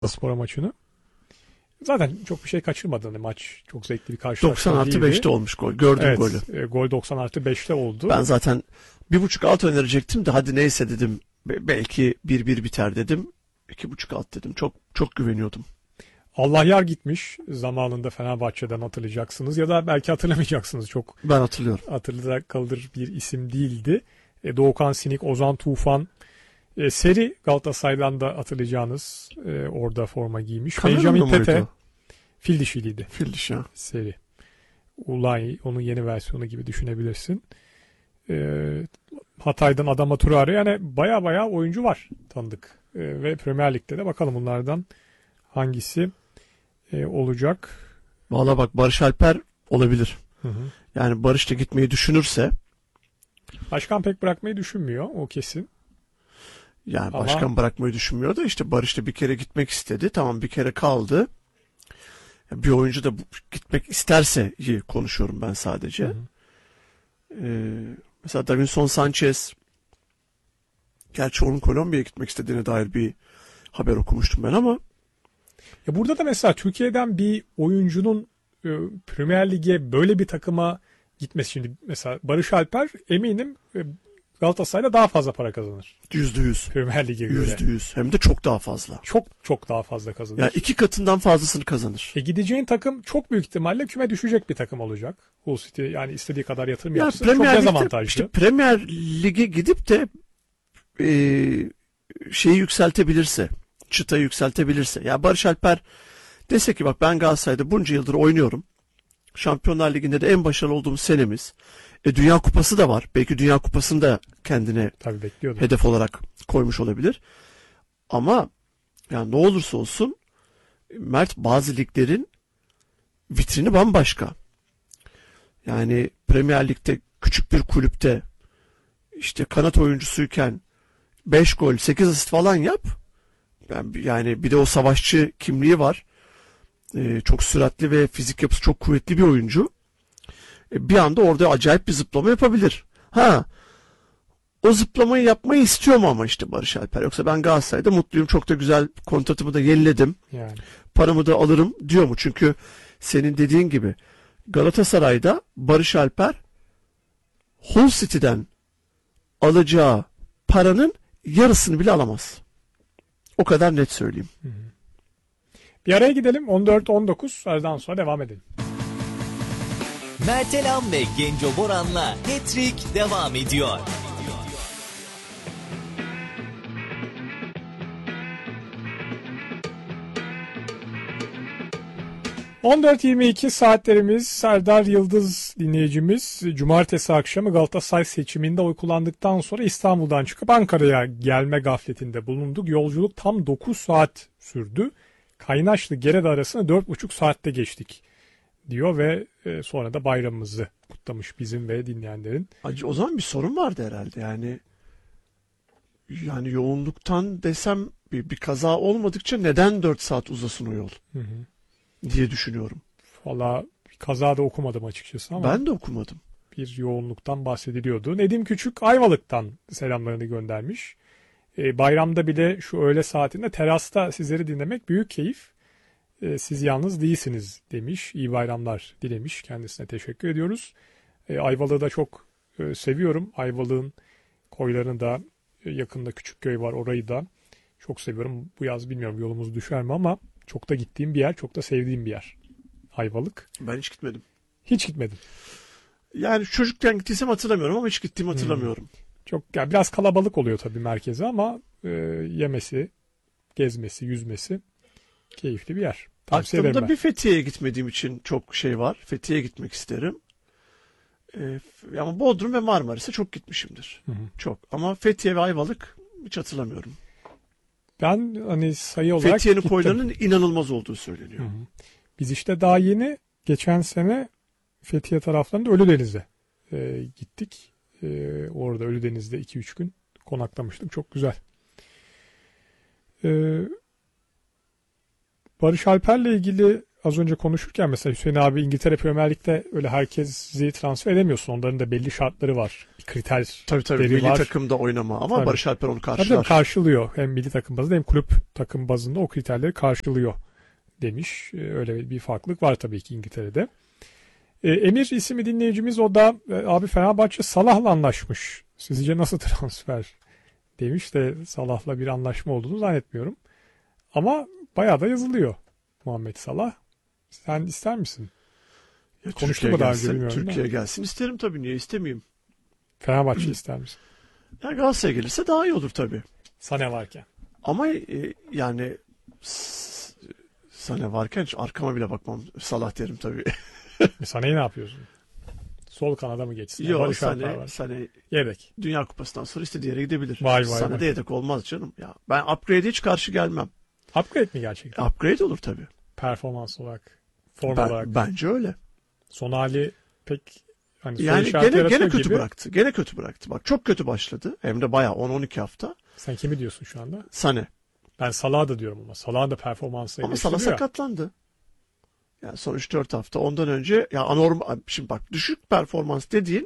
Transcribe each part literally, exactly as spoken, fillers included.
Spor maçını. Zaten çok bir şey kaçırmadı. Hani maç çok zevkli bir karşılaşma doksan artı değildi. beşte olmuş gol. Gördüm Evet, golü. e, gol doksan artı beşte oldu. Ben zaten bir buçuk alt önerecektim de hadi neyse dedim. Be- belki bir bir biter dedim. iki buçuk alt dedim. Çok çok güveniyordum. Allah yar gitmiş. Zamanında Fenerbahçe'den hatırlayacaksınız ya da belki hatırlamayacaksınız. Çok Ben hatırlıyorum. hatırlıda kalır bir isim değildi. E, Doğukan Sinik, Ozan Tufan, e, Seri Galatasaray'dan da hatırlayacağınız e, orada forma giymiş. Kamerun Benjamin muydu Tete, o? fil dişiliydi. Fil dişi ha. Seri. Ulay, onun yeni versiyonu gibi düşünebilirsin. E, Hatay'dan Adama Traore, yani baya baya oyuncu var tanıdık. E, ve Premier Lig'de de bakalım bunlardan hangisi e, olacak. Valla bak Barış Alper olabilir. Hı hı. Yani Barış da gitmeyi düşünürse Başkan pek bırakmayı düşünmüyor, o kesin. yani Ama- başkan bırakmayı düşünmüyor da işte Barış da bir kere gitmek istedi. Tamam bir kere kaldı. Bir oyuncu da bu- gitmek isterse iyi konuşuyorum ben sadece. Hı hı. Ee, mesela Davinson Sanchez, gerçi onun Kolombiya'ya gitmek istediğine dair bir haber okumuştum ben ama Ya burada da mesela Türkiye'den bir oyuncunun e, Premier Lig'e böyle bir takıma gitmesi, şimdi mesela Barış Alper eminim e, Galatasaray'da daha fazla para kazanır yüzde yüz. Premier Lig'e göre. Yüzde yüz. Hem de çok daha fazla. Çok çok daha fazla kazanır. Yani iki katından fazlasını kazanır. E gideceğin takım çok büyük ihtimalle küme düşecek bir takım olacak. Hull City yani istediği kadar yatırım Ya yapsın. Çok Premier Lig'de dezavantajlı. işte Premier Lig'e gidip de e, şeyi yükseltebilirse, çıtayı yükseltebilirse. Ya Barış Alper dese ki bak ben Galatasaray'da bunca yıldır oynuyorum. Şampiyonlar Ligi'nde de en başarılı olduğum senemiz. E, Dünya Kupası da var. Belki Dünya Kupası'nı da kendine Tabii bekliyordum. hedef olarak koymuş olabilir. Ama yani ne olursa olsun Mert, bazı liglerin vitrini bambaşka. Yani Premier Lig'de küçük bir kulüpte işte kanat oyuncusuyken beş gol sekiz asist falan yap. Yani, yani bir de o savaşçı kimliği var. Ee, çok süratli ve fizik yapısı çok kuvvetli bir oyuncu. Ee, bir anda orada acayip bir zıplama yapabilir. Ha, o zıplamayı yapmayı istiyor mu ama işte Barış Alper? Yoksa ben Galatasaray'da mutluyum, çok da güzel kontratımı da yeniledim, Yani paramı da alırım diyor mu? Çünkü senin dediğin gibi Galatasaray'da Barış Alper Hull City'den alacağı paranın yarısını bile alamaz. O kadar net söyleyeyim. bir araya gidelim. on dört on dokuz aradan sonra devam edelim. Mert Elam ve Genco Boran'la Hat-Trick devam ediyor. on dört yirmi iki saatlerimiz. Serdar Yıldız dinleyicimiz cumartesi akşamı Galatasaray seçiminde oy kullandıktan sonra İstanbul'dan çıkıp Ankara'ya gelme gafletinde bulunduk. Yolculuk tam dokuz saat sürdü. Kaynaşlı Gerede arasında dört buçuk saatte geçtik diyor ve e, sonra da bayramımızı kutlamış bizim ve dinleyenlerin. Acı, o zaman bir sorun vardı herhalde yani. Yani yoğunluktan desem bir, bir kaza olmadıkça neden dört saat uzasın o yol Hı hı. diye düşünüyorum. Valla bir kazada okumadım açıkçası ama Ben de okumadım. bir yoğunluktan bahsediliyordu. Nedim Küçük Ayvalık'tan selamlarını göndermiş. E, bayramda bile şu öğle saatinde terasta sizleri dinlemek büyük keyif. E, siz yalnız değilsiniz demiş. İyi bayramlar dilemiş. Kendisine teşekkür ediyoruz. E, Ayvalık'ı da çok e, seviyorum. Ayvalık'ın koylarını da e, yakında Küçükköy var, orayı da çok seviyorum. Bu yaz bilmiyorum yolumuz düşer mi ama çok da gittiğim bir yer, çok da sevdiğim bir yer. Ayvalık. Ben hiç gitmedim. Hiç gitmedim. Yani çocukken gittiysem hatırlamıyorum ama hiç gittiğimi hatırlamıyorum. Çok yani biraz kalabalık oluyor tabii merkezi ama e, yemesi, gezmesi, yüzmesi keyifli bir yer. Tavsiye ederim Aklımda ben. bir Fethiye'ye gitmediğim için çok şey var. Fethiye'ye gitmek isterim. Ee, f- ama Bodrum ve Marmaris'e çok gitmişimdir. Hı hı. Çok. Ama Fethiye ve Ayvalık hiç hatırlamıyorum. Ben hani sayı olarak Fethiye'nin gittim. koylarının inanılmaz olduğu söyleniyor. Hı hı. Biz işte daha yeni geçen sene Fethiye taraflarında Ölüdeniz'e e, gittik. E, orada Ölüdeniz'de iki üç gün konaklamıştık. Çok güzel. E, Barış Alper'le ilgili az önce konuşurken mesela Hüseyin abi İngiltere Premier Lig'de öyle herkesi transfer edemiyorsun. Onların da belli şartları var. Bir kriter Tabii tabii milli var. takımda oynama ama Tabii. Barış Alper onu Tabii karşılar. karşılıyor. Hem milli takım bazında hem kulüp takım bazında o kriterleri karşılıyor demiş. Ee, Öyle bir farklılık var tabii ki İngiltere'de. Ee, Emir isimli dinleyicimiz o da e, abi Fenerbahçe Salah'la anlaşmış. Sizce nasıl transfer demiş de Salah'la bir anlaşma olduğunu zannetmiyorum. Ama bayağı da yazılıyor Muhammed Salah. Sen ister misin? Ya, Konuştu Türkiye mu daha önce gelsin, bilmiyorum da. Türkiye gelsin isterim tabii, niye istemeyeyim. Fenerbahçe ister misin? Ya Galatasaray gelirse daha iyi olur tabii. Sane varken. Ama e, yani s- Sane varken hiç arkama bile bakmam. Salah derim tabii. E, Sane'yi ne yapıyorsun? Sol kanada mı geçsin? Yok Barış Alper Sane, var. Sane Yedek. Dünya Kupası'ndan sonra istediği yere gidebilir. Vay vay Sane vay. de yedek olmaz canım. Ya ben upgrade'e hiç karşı gelmem. Upgrade mi gerçekten? Upgrade olur tabii. Performans olarak, form Ben, olarak. bence öyle. Son hali pek hani soru Yani işareti gene yaratıyor gene kötü gibi. bıraktı. Gene kötü bıraktı. Bak çok kötü başladı. Hem de bayağı on on iki hafta. Sen kimi diyorsun şu anda? Sane. Ben Salah'ı da diyorum ama. Salah'ın da performansı Ama Salah eleştiriyor ya. sakatlandı. Yani son üç dört hafta ondan önce ya anormal, şimdi bak düşük performans dediğin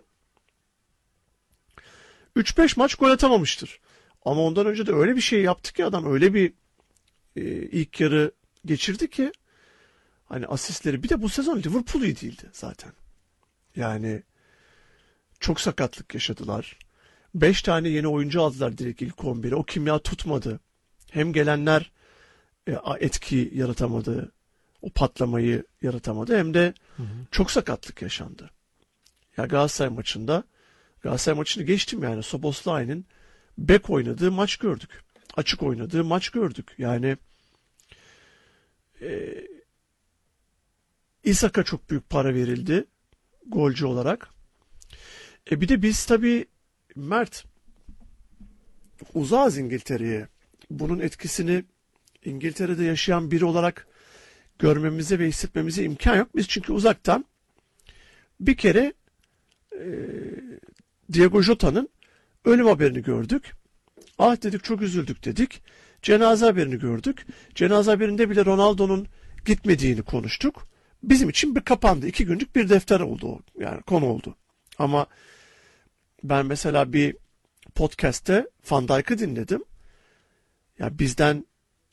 üç beş maç gol atamamıştır. Ama ondan önce de öyle bir şey yaptı ki adam, öyle bir e, ilk yarı geçirdi ki hani asistleri, bir de bu sezon Liverpool iyi değildi zaten. Yani çok sakatlık yaşadılar. beş tane yeni oyuncu aldılar direkt ilk on bire. O kimya tutmadı. Hem gelenler e, etki yaratamadı. O patlamayı yaratamadı. Hem de Hı hı. çok sakatlık yaşandı. Ya Galatasaray maçında, Galatasaray maçını geçtim yani, Szoboszlai'nin bek oynadığı maç gördük. Açık oynadığı maç gördük. Yani e, İshak'a çok büyük para verildi golcü olarak. E bir de biz tabii Mert uzağız İngiltere'ye. Bunun etkisini İngiltere'de yaşayan biri olarak görmemize ve hissetmemize imkan yok. Biz çünkü uzaktan bir kere e, Diego Jota'nın ölüm haberini gördük. Ah dedik, çok üzüldük dedik. Cenaze haberini gördük. Cenaze haberinde bile Ronaldo'nun gitmediğini konuştuk. Bizim için bir kapandı. İki günlük bir defter oldu o. Yani konu oldu. Ama ben mesela bir podcast'te Van Dijk'ı dinledim. Ya bizden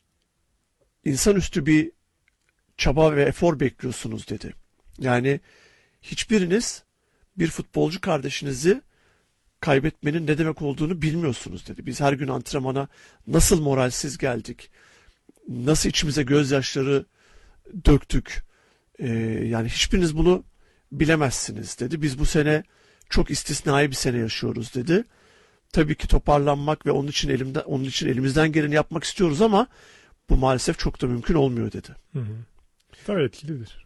insanüstü bir çaba ve efor bekliyorsunuz dedi. Yani hiçbiriniz bir futbolcu kardeşinizi kaybetmenin ne demek olduğunu bilmiyorsunuz dedi. Biz her gün antrenmana nasıl moralsiz geldik, nasıl içimize gözyaşları döktük. Ee, yani hiçbiriniz bunu bilemezsiniz dedi. Biz bu sene çok istisnai bir sene yaşıyoruz dedi. Tabii ki toparlanmak ve onun için elimden, onun için elimizden geleni yapmak istiyoruz ama bu maalesef çok da mümkün olmuyor dedi. Hı hı. Tabii etkilidir.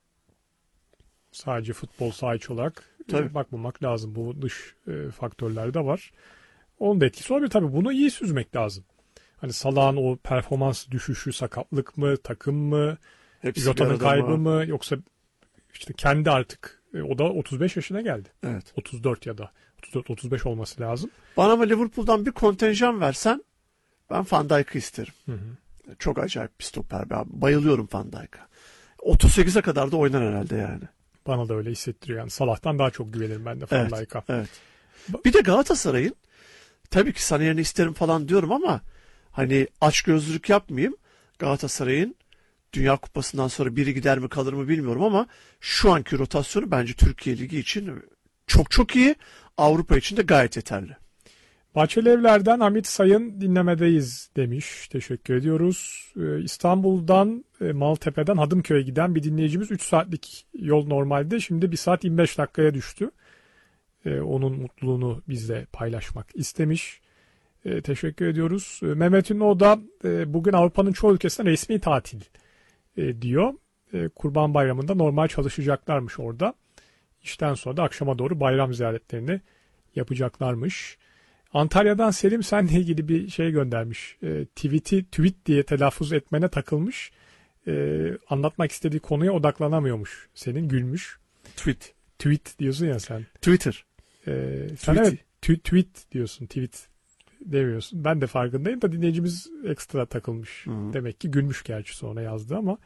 Sadece futbol saha içi olarak Tabii. bakmamak lazım. Bu dış e, faktörler de var. Onun da etkisi olabilir. Tabii bunu iyi süzmek lazım. Hani Salah'ın o performans düşüşü, sakatlık mı, takım mı, Hepsi bir Jota'nın arada kaybı mı? mı, yoksa işte kendi artık e, o da otuz beş yaşına geldi. Evet. otuz dört ya da otuz dört otuz beş olması lazım. Bana ama Liverpool'dan bir kontenjan versen ben Van Dijk'ı isterim. Hı hı. Çok acayip bir stoper. Ben bayılıyorum Van Dijk'a. otuz sekize kadar da oynar herhalde yani. Bana da öyle hissettiriyor. Yani Salah'tan daha çok güvenirim ben de Van Evet, Dijk'a. evet. Bir de Galatasaray'ın, tabii ki Sané'ni isterim falan diyorum ama hani açgözlülük yapmayayım. Galatasaray'ın Dünya Kupası'ndan sonra biri gider mi kalır mı bilmiyorum ama şu anki rotasyonu bence Türkiye Ligi için çok çok iyi. Avrupa için de gayet yeterli. Bahçeli Evler'den Hamit Sayın dinlemedeyiz demiş. Teşekkür ediyoruz. Ee, İstanbul'dan e, Maltepe'den Hadımköy'e giden bir dinleyicimiz üç saatlik yol normalde. Şimdi bir saat yirmi beş dakikaya düştü. Ee, onun mutluluğunu bizle paylaşmak istemiş. Ee, teşekkür ediyoruz. Ee, Mehmet Ünlü da e, bugün Avrupa'nın çoğu ülkesinde resmi tatil e, diyor. E, Kurban Bayramı'nda normal çalışacaklarmış orada. İşten sonra da akşama doğru bayram ziyaretlerini yapacaklarmış. Antalya'dan Selim seninle ilgili bir şey göndermiş. E, tweet'i tweet diye telaffuz etmene takılmış. E, anlatmak istediği konuya odaklanamıyormuş. Senin gülmüş. Tweet. Tweet diyorsun ya sen. Twitter. E, sen Tweet. evet tw- tweet diyorsun. Tweet demiyorsun. Ben de farkındayım da dinleyicimiz ekstra takılmış. Hı. Demek ki gülmüş gerçi sonra yazdı ama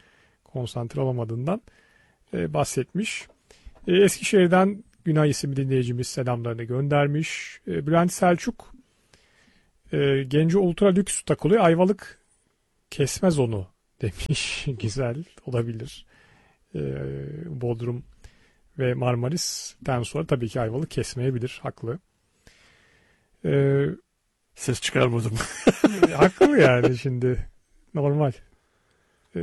konsantre olamadığından e, bahsetmiş. E, Eskişehir'den Günay isimli dinleyicimiz selamlarını göndermiş. E, Bülent Selçuk e, Genco Ultra Lüks takılıyor. Ayvalık kesmez onu demiş. Güzel olabilir. E, Bodrum ve Marmaris'ten sonra tabii ki Ayvalık kesmeyebilir. Haklı. E, Ses çıkarmadım. haklı yani şimdi. Normal. E,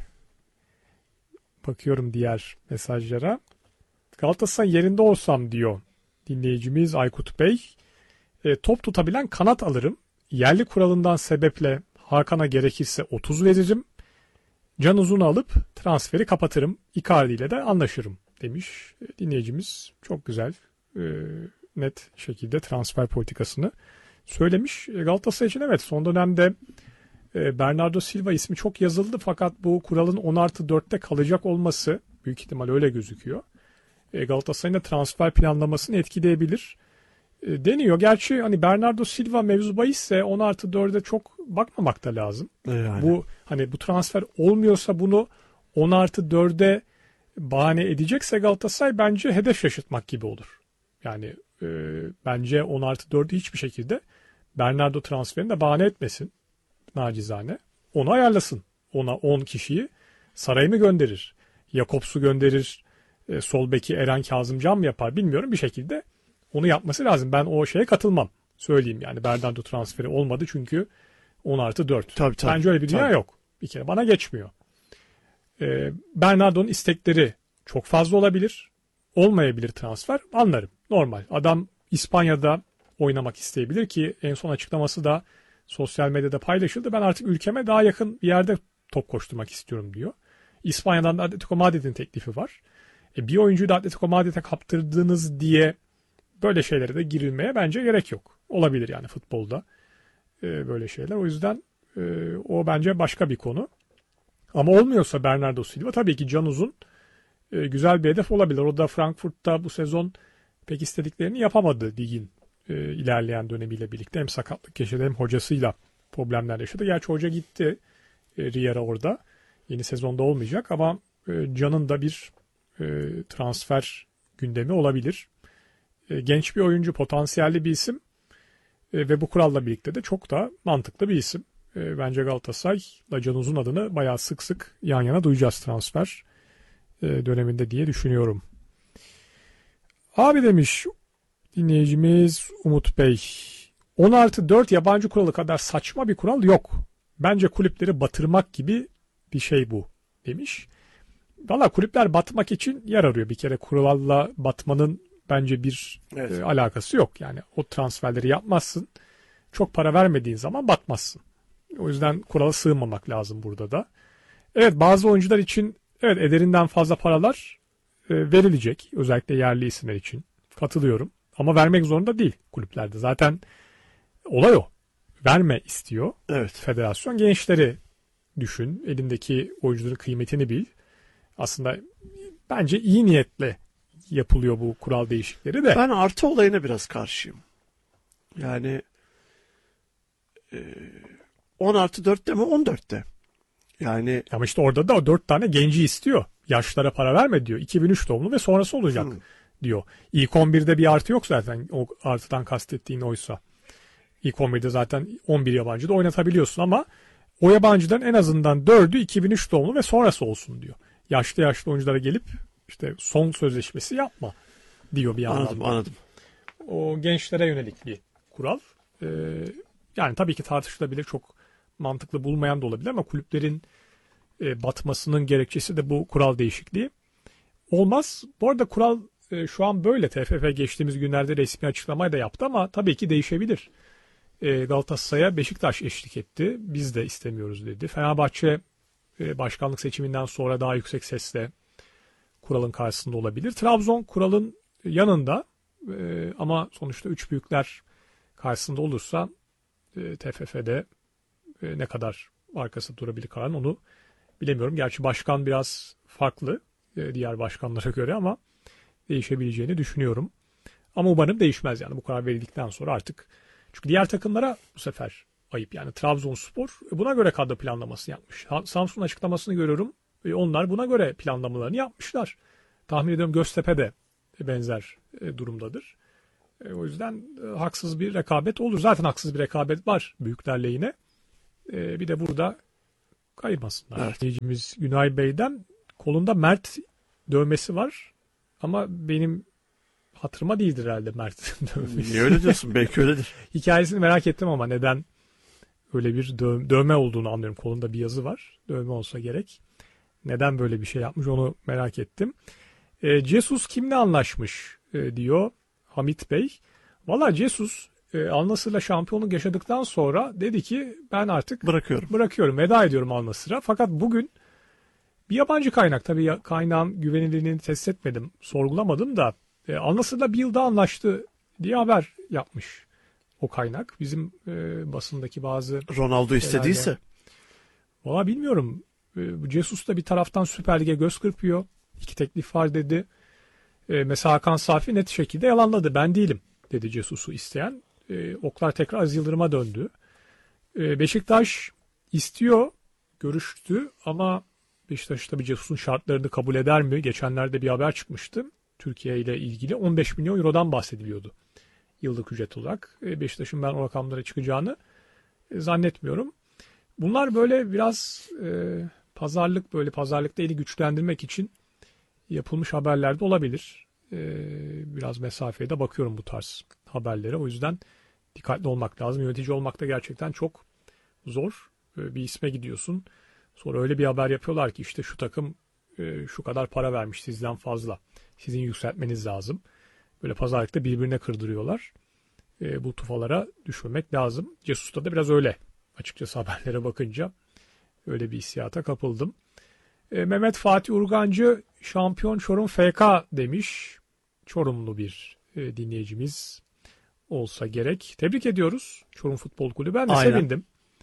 bakıyorum diğer mesajlara. Galatasaray yerinde olsam diyor dinleyicimiz Aykut Bey. E, top tutabilen kanat alırım. Yerli kuralından sebeple Hakan'a gerekirse otuz veririm. Can Uzun'u alıp transferi kapatırım. Icardi ile de anlaşırım demiş e, dinleyicimiz. Çok güzel, e, net şekilde transfer politikasını söylemiş. E, Galatasaray için evet son dönemde e, Bernardo Silva ismi çok yazıldı fakat bu kuralın on artı dörtte kalacak olması büyük ihtimal öyle gözüküyor. E, Galatasaray'ın da transfer planlamasını etkileyebilir. E, deniyor. Gerçi hani Bernardo Silva mevzu bahisse on artı dörde çok bakmamak da lazım. Yani. Bu hani bu transfer olmuyorsa bunu on artı dörde bahane edecekse Galatasaray bence hedef şaşırtmak gibi olur. Yani e, bence on artı dördü hiçbir şekilde Bernardo transferini de bahane etmesin. Nacizane. Onu ayarlasın. Ona on kişiyi Saray'ı mı gönderir? Jakobs'u gönderir. E, sol beki Eren Kazımcan mı yapar bilmiyorum. Bir şekilde onu yapması lazım. Ben o şeye katılmam. Söyleyeyim yani Bernardo transferi olmadı çünkü on artı dört. Tabii, tabii, bence öyle bir dünya tabii. yok. Bir kere bana geçmiyor. E, Bernardo'nun istekleri çok fazla olabilir. Olmayabilir transfer. Anlarım. Normal. Adam İspanya'da oynamak isteyebilir ki en son açıklaması da sosyal medyada paylaşıldı. Ben artık ülkeme daha yakın bir yerde top koşturmak istiyorum diyor. İspanya'dan da Atletico Madrid'in teklifi var. E, bir oyuncuyu da Atletico Madrid'e kaptırdınız diye böyle şeylere de girilmeye bence gerek yok. Olabilir yani futbolda e, böyle şeyler. O yüzden e, o bence başka bir konu. Ama olmuyorsa Bernardo Silva tabii ki Can Uzun e, güzel bir hedef olabilir. O da Frankfurt'ta bu sezon pek istediklerini yapamadı ligin e, ilerleyen dönemiyle birlikte. Hem sakatlık yaşadı hem hocasıyla problemler yaşadı. Gerçi hoca gitti e, Riera orada. Yeni sezonda olmayacak ama e, Can'ın da bir e, transfer gündemi olabilir. E, genç bir oyuncu, potansiyelli bir isim e, ve bu kuralla birlikte de çok da mantıklı bir isim. E, bence Galatasaray'la Can Uzun adını bayağı sık sık yan yana duyacağız transfer e, döneminde diye düşünüyorum. Abi demiş dinleyicimiz Umut Bey, on artı dört yabancı kuralı kadar saçma bir kural yok. Bence kulüpleri batırmak gibi bir şey bu demiş. Valla kulüpler batmak için yer arıyor. Bir kere kuralla batmanın bence bir Evet. e, alakası yok. Yani o transferleri yapmazsın. Çok para vermediğin zaman batmazsın. O yüzden kurala sığmamak lazım burada da. Evet bazı oyuncular için evet ederinden fazla paralar e, verilecek. Özellikle yerli isimler için. Katılıyorum. Ama vermek zorunda değil kulüplerde. Zaten olay o. Verme istiyor. Evet. Federasyon gençleri düşün. Elindeki oyuncuların kıymetini bil. Aslında bence iyi niyetle yapılıyor bu kural değişikleri de. Ben artı olayına biraz karşıyım. Yani e, on artı dörtte mi on dörtte? Yani Ama işte orada da o dört tane genci istiyor. Yaşlara para verme diyor. iki bin üç doğumlu ve sonrası olacak Hmm. diyor. İlk on birde bir artı yok zaten. O artıdan kastettiğin oysa. İlk on birde zaten on bir yabancı da oynatabiliyorsun ama o yabancıların en azından dördü iki bin üç doğumlu ve sonrası olsun diyor. Yaşlı yaşlı oyunculara gelip işte son sözleşmesi yapma diyor bir yandan. anladım anladım. O gençlere yönelik bir kural. Ee, yani tabii ki tartışılabilir, çok mantıklı bulmayan da olabilir ama kulüplerin e, batmasının gerekçesi de bu kural değişikliği. Olmaz. Bu arada kural e, şu an böyle. T F F geçtiğimiz günlerde resmi açıklamayı da yaptı ama tabii ki değişebilir. E, Galatasaray'a Beşiktaş eşlik etti. Biz de istemiyoruz dedi. Fenerbahçe e, başkanlık seçiminden sonra daha yüksek sesle kuralın karşısında olabilir. Trabzon kuralın yanında e, ama sonuçta üç büyükler karşısında olursa e, T F F'de e, ne kadar arkası durabilir kararın onu bilemiyorum. Gerçi başkan biraz farklı e, diğer başkanlara göre ama değişebileceğini düşünüyorum. Ama umarım değişmez yani bu karar verildikten sonra artık. Çünkü diğer takımlara bu sefer ayıp yani. Trabzonspor buna göre kadro planlaması yapmış. Samsun açıklamasını görüyorum. E, onlar buna göre planlamalarını yapmışlar. Tahmin ediyorum Göztepe de benzer e, durumdadır. E, o yüzden e, haksız bir rekabet olur. Zaten haksız bir rekabet var büyükler lehine. E, bir de burada kayırmasınlar. Evet. Dinleyicimiz Günay Bey'den kolunda Mert dövmesi var. Ama benim hatırıma değildir herhalde Mert dövmesi. Niye öyle diyorsun? Belki öyledir. Hikayesini merak ettim ama neden öyle bir dö- dövme olduğunu anlıyorum. Kolunda bir yazı var. Dövme olsa gerek. Neden böyle bir şey yapmış onu merak ettim. E, Jesus kimle anlaşmış e, diyor Hamit Bey. Valla Jesus e, Al Nassr'la şampiyonluk yaşadıktan sonra dedi ki ben artık Bırakıyorum. bırakıyorum, veda ediyorum Al Nassr'a. Fakat bugün bir yabancı kaynak, tabii ya- kaynağın güvenilirliğini test etmedim, sorgulamadım da e, Al Nassr'la bir yıl daha anlaştı diye haber yapmış o kaynak. Bizim e, basındaki bazı Ronaldo istediyse. valla bilmiyorum. E, Jesus da bir taraftan Süper Lig'e göz kırpıyor. İki teklif var dedi. E, mesela Hakan Safi net şekilde yalanladı. Ben değilim dedi Jesus'u isteyen. E, oklar tekrar Aziz Yıldırım'a döndü. E, Beşiktaş istiyor, görüştü ama Beşiktaş tabii Jesus'un şartlarını kabul eder mi? Geçenlerde bir haber çıkmıştı. Türkiye ile ilgili on beş milyon eurodan bahsediliyordu. Yıllık ücret olarak. E, Beşiktaş'ın ben o rakamlara çıkacağını e, zannetmiyorum. Bunlar böyle biraz e, pazarlık, böyle pazarlıkta eli güçlendirmek için yapılmış haberler de olabilir. E, biraz mesafeye de bakıyorum bu tarz haberlere. O yüzden dikkatli olmak lazım. Yönetici olmak da gerçekten çok zor. E, bir isme gidiyorsun. Sonra öyle bir haber yapıyorlar ki işte şu takım e, şu kadar para vermiş sizden fazla. Sizin yükseltmeniz lazım. Böyle pazarlıkta birbirine kırdırıyorlar. E, bu tufalara düşmemek lazım. Cesus'ta da biraz öyle. Açıkçası haberlere bakınca öyle bir hissiyata kapıldım. E, Mehmet Fatih Urgancı şampiyon Çorum F K demiş. Çorumlu bir e, dinleyicimiz olsa gerek. Tebrik ediyoruz Çorum Futbol Kulübü. Ben de Aynen. sevindim.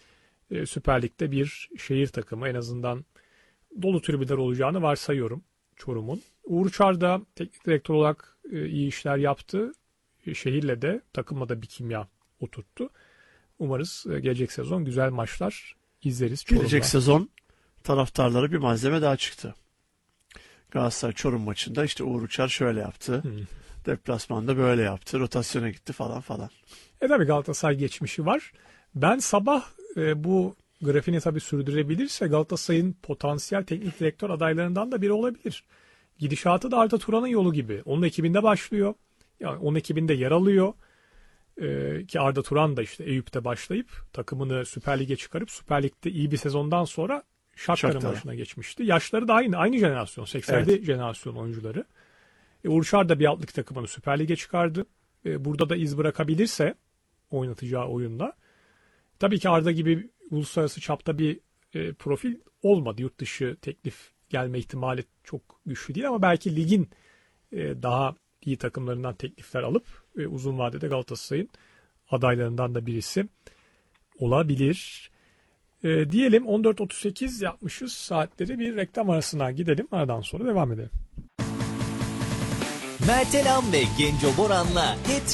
E, Süper Lig'de bir şehir takımı, en azından dolu tribünler olacağını varsayıyorum Çorum'un. Uğur Çar da teknik direktör olarak e, iyi işler yaptı. E, şehirle de takımla da bir kimya oturttu. Umarız e, gelecek sezon güzel maçlar izleriz Çorum'da. Gelecek sezon taraftarlara bir malzeme daha çıktı. Galatasaray Çorum maçında işte Uğur Uçar şöyle yaptı. Hmm. Deplasmanda böyle yaptı. Rotasyona gitti falan falan. E tabii Galatasaray geçmişi var. Ben sabah e, bu grafiğini tabii sürdürebilirse Galatasaray'ın potansiyel teknik direktör adaylarından da biri olabilir. Gidişatı da Arda Turan'ın yolu gibi. Onun ekibinde başlıyor. Yani onun ekibinde yer alıyor. E, ki Arda Turan da işte Eyüp'te başlayıp takımını Süper Lig'e çıkarıp Süper Lig'de iyi bir sezondan sonra Shakhtar'ın Shakhtar. başına geçmişti. Yaşları da aynı. Aynı jenerasyon. seksenli Evet. jenerasyon oyuncuları. E, Uğur Çar da bir altlık takımını Süper Lig'e çıkardı. E, burada da iz bırakabilirse oynatacağı oyunda. Tabii ki Arda gibi uluslararası çapta bir e, profil olmadı. Yurt dışı teklif gelme ihtimali çok güçlü değil ama belki ligin e, daha iyi takımlarından teklifler alıp e, uzun vadede Galatasaray'ın adaylarından da birisi olabilir. E, diyelim on dört otuz sekiz yapmışız saatleri, bir reklam arasına gidelim. Aradan sonra devam edelim. Mertelam ve Genco Boran'la Hat-Trick